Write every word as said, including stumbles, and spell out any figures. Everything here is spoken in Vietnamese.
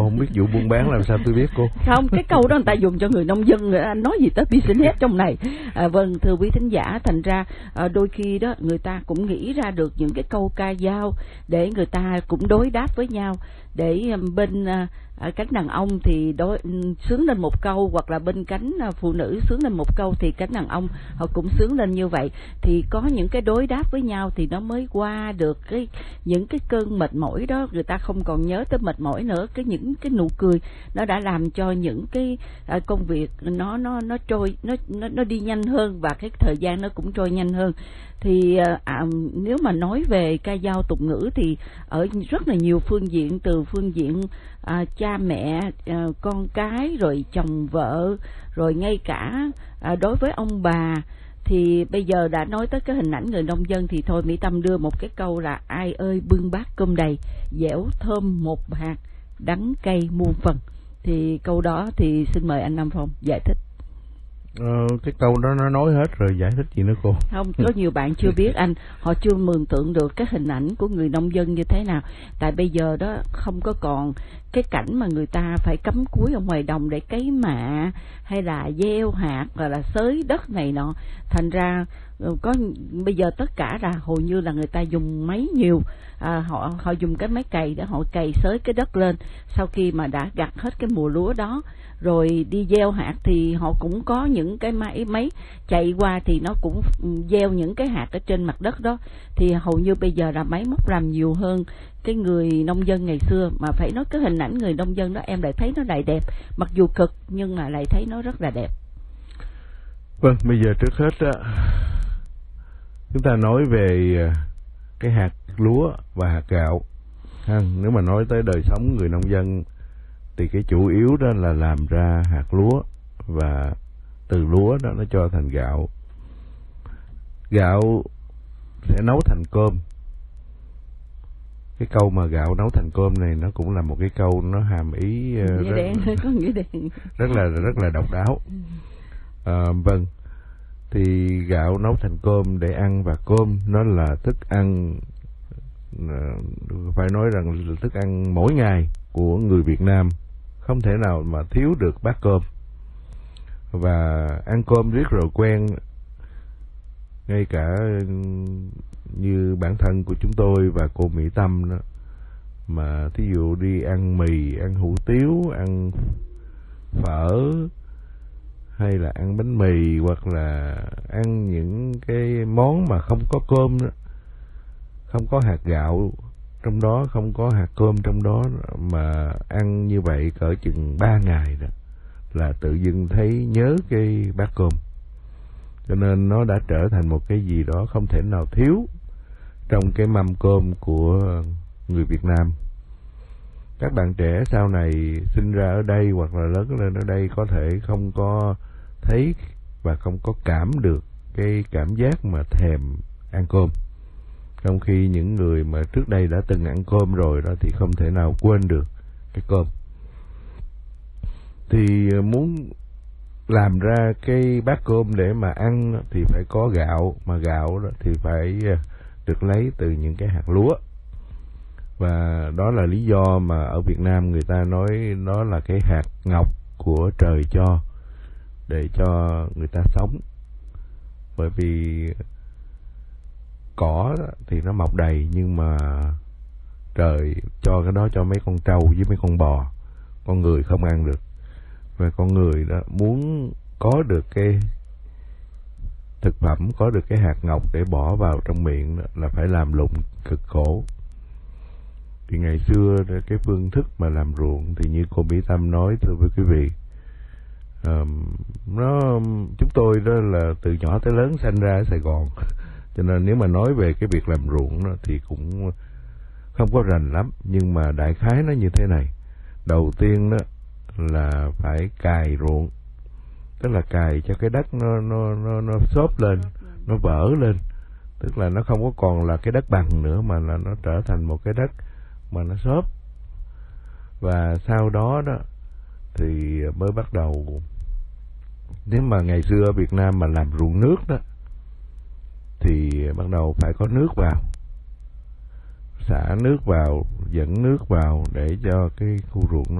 Cô không biết vụ buôn bán làm sao tôi biết cô? Không, cái câu đó người ta dùng cho người nông dân, anh nói gì tới business trong này. À, vâng, thưa quý thính giả, thành ra à, đôi khi đó người ta cũng nghĩ ra được những cái câu ca dao để người ta cũng đối đáp với nhau, để bên à, cánh đàn ông thì đối sướng lên một câu, hoặc là bên cánh phụ nữ sướng lên một câu thì cánh đàn ông họ cũng sướng lên như vậy, thì có những cái đối đáp với nhau thì nó mới qua được cái những cái cơn mệt mỏi đó, người ta không còn nhớ tới mệt mỏi nữa. Cái những cái nụ cười nó đã làm cho những cái à, công việc nó nó nó trôi nó nó nó đi nhanh hơn, và cái thời gian nó cũng trôi nhanh hơn. Thì à, nếu mà nói về ca dao tục ngữ thì ở rất là nhiều phương diện, từ phương diện à, cha mẹ, à, con cái, rồi chồng vợ, rồi ngay cả à, đối với ông bà. Thì bây giờ đã nói tới cái hình ảnh người nông dân thì thôi Mỹ Tâm đưa một cái câu là: ai ơi bưng bát cơm đầy, dẻo thơm một hạt, đắng cay muôn phần. Thì câu đó thì xin mời anh Nam Phong giải thích. Ờ, cái câu đó nó nói hết rồi, giải thích gì nữa cô? Không, có nhiều bạn chưa biết anh, họ chưa mường tượng được cái hình ảnh của người nông dân như thế nào. Tại bây giờ đó không có còn cái cảnh mà người ta phải cắm cúi ở ngoài đồng để cấy mạ hay là gieo hạt hoặc là xới đất này nọ. Thành ra có bây giờ tất cả là hầu như là người ta dùng máy nhiều, à, họ họ dùng cái máy cày để họ cày xới cái đất lên. Sau khi mà đã gặt hết cái mùa lúa đó rồi đi gieo hạt thì họ cũng có những cái máy máy chạy qua thì nó cũng gieo những cái hạt ở trên mặt đất đó. Thì hầu như bây giờ là máy móc làm nhiều hơn cái người nông dân ngày xưa. Mà phải nói cái hình ảnh người nông dân đó em lại thấy nó lại đẹp, mặc dù cực nhưng mà lại thấy nó rất là đẹp. Vâng, bây giờ trước hết á, chúng ta nói về cái hạt lúa và hạt gạo ha. Nếu mà nói tới đời sống người nông dân thì cái chủ yếu đó là làm ra hạt lúa, và từ lúa đó nó cho thành gạo. Gạo sẽ nấu thành cơm. Cái câu mà gạo nấu thành cơm này nó cũng là một cái câu nó hàm ý uh, rất, đen, có nghĩa đen. rất là rất là độc đáo. À, vâng, thì gạo nấu thành cơm để ăn, và cơm nó là thức ăn uh, phải nói rằng là thức ăn mỗi ngày của người Việt Nam, không thể nào mà thiếu được bát cơm. Và ăn cơm riết rồi quen, ngay cả như bản thân của chúng tôi và cô Mỹ Tâm đó, mà thí dụ đi ăn mì, ăn hủ tiếu, ăn phở, hay là ăn bánh mì, hoặc là ăn những cái món mà không có cơm đó, không có hạt gạo trong đó, không có hạt cơm trong đó, mà ăn như vậy cỡ chừng ba ngày đó là tự dưng thấy nhớ cái bát cơm. Cho nên nó đã trở thành một cái gì đó không thể nào thiếu trong cái mâm cơm của người Việt Nam. Các bạn trẻ sau này sinh ra ở đây hoặc là lớn lên ở đây có thể không có thấy và không có cảm được cái cảm giác mà thèm ăn cơm, trong khi những người mà trước đây đã từng ăn cơm rồi đó thì không thể nào quên được cái cơm. Thì muốn làm ra cái bát cơm để mà ăn thì phải có gạo, mà gạo đó thì phải được lấy từ những cái hạt lúa. Và đó là lý do mà ở Việt Nam người ta nói đó là cái hạt ngọc của trời cho, để cho người ta sống. Bởi vì cỏ thì nó mọc đầy, nhưng mà trời cho cái đó cho mấy con trâu với mấy con bò, con người không ăn được. Và con người đó muốn có được cái thực phẩm, có được cái hạt ngọc để bỏ vào trong miệng đó, là phải làm lụng cực khổ. Thì ngày xưa cái phương thức mà làm ruộng thì như cô Mỹ Tâm nói, thưa với quý vị, um, nó chúng tôi đó là từ nhỏ tới lớn sanh ra ở Sài Gòn, cho nên nếu mà nói về cái việc làm ruộng đó, thì cũng không có rành lắm. Nhưng mà đại khái nó như thế này: đầu tiên đó là phải cày ruộng, tức là cày cho cái đất nó nó nó nó xốp lên, nó vỡ lên, tức là nó không có còn là cái đất bằng nữa, mà là nó trở thành một cái đất mà nó xốp. Và sau đó đó thì mới bắt đầu, nếu mà ngày xưa ở Việt Nam mà làm ruộng nước đó thì bắt đầu phải có nước vào, xả nước vào, dẫn nước vào để cho cái khu ruộng